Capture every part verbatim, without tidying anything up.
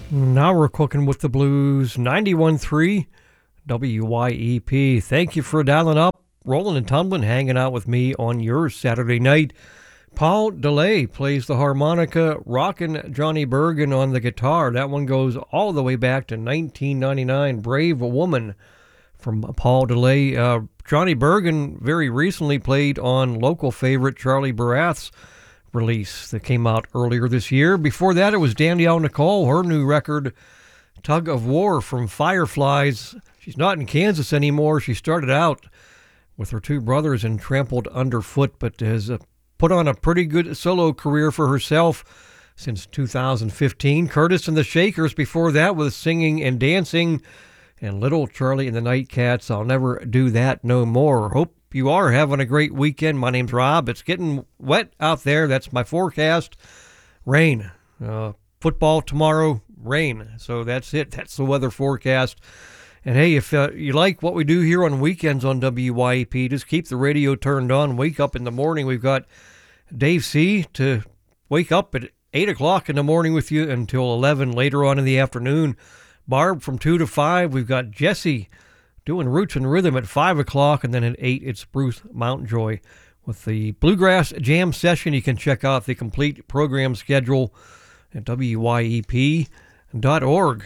Now we're cooking with the blues. ninety-one point three W Y E P. Thank you for dialing up, rolling and tumbling, hanging out with me on your Saturday night. Paul DeLay plays the harmonica, rockin' Johnny Bergen on the guitar. That one goes all the way back to nineteen ninety-nine. Brave Woman from Paul DeLay. Uh, Johnny Bergen very recently played on local favorite Charlie Barath's release that came out earlier this year. Before that, it was Danielle Nicole, her new record, Tug of War from Fireflies. She's not in Kansas anymore. She started out with her two brothers and Trampled Underfoot, but has uh, put on a pretty good solo career for herself since two thousand fifteen. Curtis and the Shakers before that with Singing and Dancing, and Little Charlie and the Nightcats, I'll Never Do That No More. Hope you are having a great weekend. My name's Rob. It's getting wet out there. That's my forecast. Rain. Uh, football tomorrow, rain. So that's it. That's the weather forecast. And hey, if uh, you like what we do here on weekends on W Y E P, just keep the radio turned on. Wake up in the morning. We've got Dave C. to wake up at eight o'clock in the morning with you until eleven later on in the afternoon. Barb from two to five. We've got Jesse doing Roots and Rhythm at five o'clock, and then at eight, it's Bruce Mountjoy with the Bluegrass Jam Session. You can check out the complete program schedule at W Y E P dot org.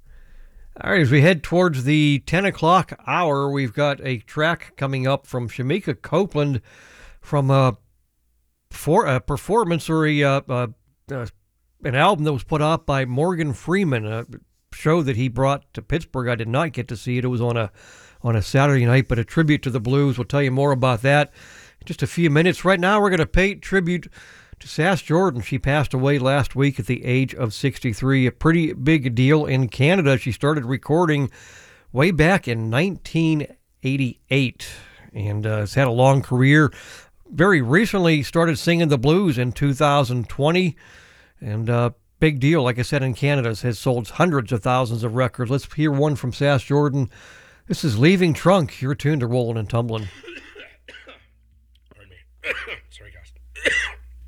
All right, as we head towards the ten o'clock hour, we've got a track coming up from Shamika Copeland from a, for, a performance or a, uh, uh, uh, an album that was put out by Morgan Freeman, a show that he brought to Pittsburgh. I did not get to see it. It was on a on a Saturday night, but a tribute to the blues. We'll tell you more about that in just a few minutes. Right now, we're going to pay tribute to Sass Jordan. She passed away last week at the age of sixty-three. A pretty big deal in Canada. She started recording way back in nineteen eighty-eight and uh, has had a long career. Very recently started singing the blues in two thousand twenty, and uh, big deal, like I said, in Canada, has sold hundreds of thousands of records. Let's hear one from Sass Jordan. This is Leaving Trunk. You're tuned to Rollin' and Tumblin'.